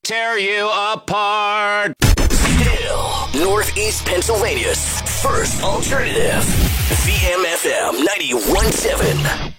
tear you apart. Still, Northeast Pennsylvania's first alternative. VMFM 91.7.